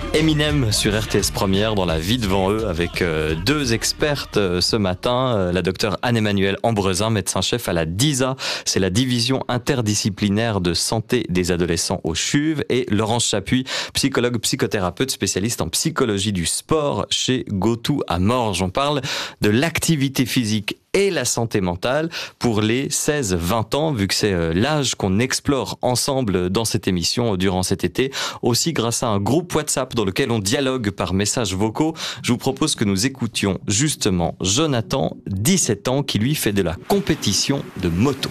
Eminem sur RTS Première dans La vie devant eux avec deux expertes ce matin, la docteure Anne-Emmanuelle Ambrezin, médecin-chef à la DISA, c'est la division interdisciplinaire de santé des adolescents au CHUV, et Laurence Chapuis, psychologue, psychothérapeute, spécialiste en psychologie du sport chez GoTo à Morges. On parle de l'activité physique et la santé mentale pour les 16-20 ans, vu que c'est l'âge qu'on explore ensemble dans cette émission durant cet été, aussi grâce à un groupe WhatsApp dans lequel on dialogue par messages vocaux. Je vous propose que nous écoutions justement Jonathan, 17 ans, qui lui fait de la compétition de moto.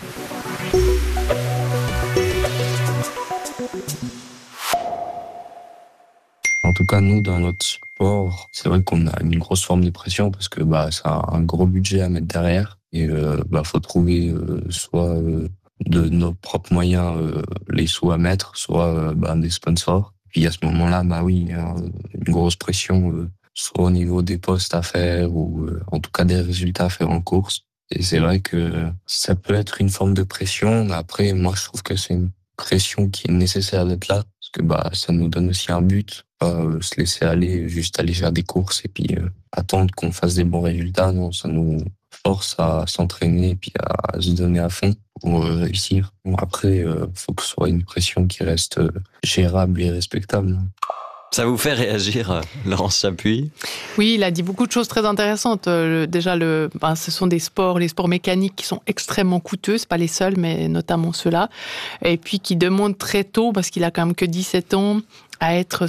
En tout cas, nous, dans notre sport, c'est vrai qu'on a une grosse forme de pression parce que ça a un gros budget à mettre derrière et faut trouver soit de nos propres moyens les sous à mettre, soit des sponsors. Puis à ce moment-là, il y a une grosse pression soit au niveau des postes à faire ou en tout cas des résultats à faire en course. Et c'est vrai que ça peut être une forme de pression, mais après, moi, je trouve que c'est une pression qui est nécessaire d'être là parce que ça nous donne aussi un but. Se laisser aller, juste aller faire des courses et puis attendre qu'on fasse des bons résultats. Non, ça nous force à s'entraîner et puis à se donner à fond pour réussir. Bon, après, faut que ce soit une pression qui reste gérable et respectable. Ça vous fait réagir, Laurence Chapuis ? Oui, il a dit beaucoup de choses très intéressantes. Déjà, ce sont les sports mécaniques qui sont extrêmement coûteux. C'est pas les seuls, mais notamment ceux-là. Et puis qui demandent très tôt, parce qu'il a quand même que 17 ans, à être